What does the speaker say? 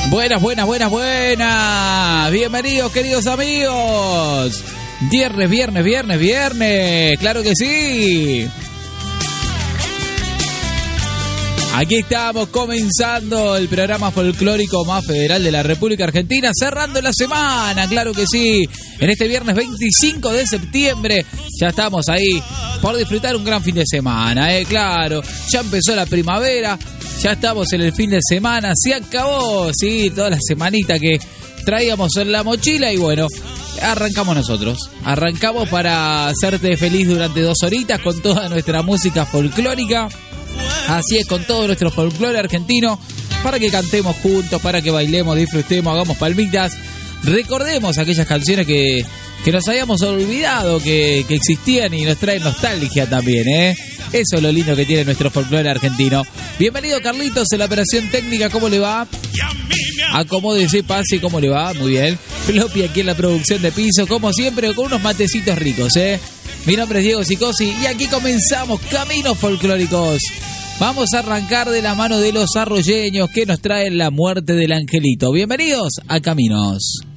Buenas. Bienvenidos, queridos amigos. Viernes. Claro que sí. Aquí estamos comenzando el programa folclórico más federal de la República Argentina, cerrando la semana, claro que sí. En este viernes 25 de septiembre ya estamos ahí por disfrutar un gran fin de semana, claro. Ya empezó la primavera, ya estamos en el fin de semana, se acabó, sí, toda la semanita que traíamos en la mochila y bueno, arrancamos nosotros. Arrancamos para hacerte feliz durante 2 horitas con toda nuestra música folclórica. Así es, con todo nuestro folclore argentino, para que cantemos juntos, para que bailemos, disfrutemos, hagamos palmitas, recordemos aquellas canciones que nos habíamos olvidado que existían y nos traen nostalgia también, Eso es lo lindo que tiene nuestro folclore argentino. Bienvenido Carlitos en la operación técnica, ¿cómo le va? Acomódese, pase, ¿cómo le va? Muy bien. Floppy aquí en la producción de piso, como siempre, con unos matecitos ricos, Mi nombre es Diego Sicosi y aquí comenzamos Caminos Folclóricos. Vamos a arrancar de la mano de los arroyeños que nos traen la muerte del angelito. Bienvenidos a Caminos.